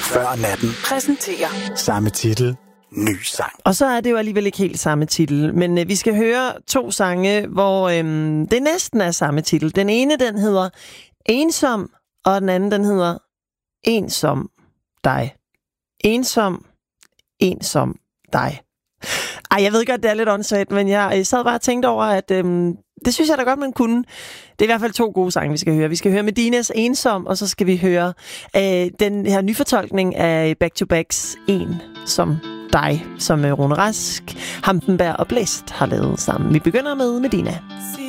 Før natten præsenterer samme titel, ny sang. Og så er det jo alligevel ikke helt samme titel, men vi skal høre 2 sange, hvor det næsten er samme titel. Den ene, den hedder Ensom, og den anden, den hedder Ensom dig. Ensom dig. Ej, jeg ved godt, det er lidt åndssvagt, men jeg sad bare og tænkte over, at det synes jeg da godt, man kunne. Det er i hvert fald 2 gode sange, vi skal høre. Vi skal høre Medinas Ensom, og så skal vi høre den her nyfortolkning af Back to Backs En som dig, som Rune Rask, Hampenberg og Blæst har lavet sammen. Vi begynder med Medina.